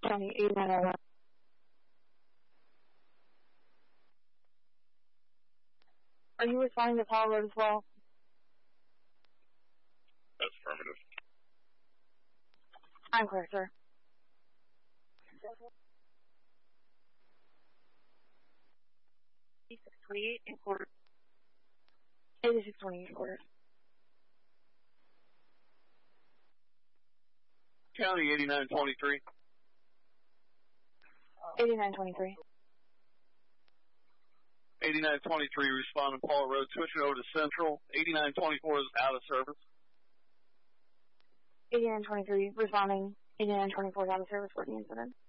County 8901. Are you responding to Paul Road as well? That's affirmative. I'm clear, sir. 8628 in quarters. 8628 quarters. County 8923. 8923. 8923 responding Paul Road, switching over to Central. 8924 is out of service. 8923 responding. 8924 is out of service for the incident.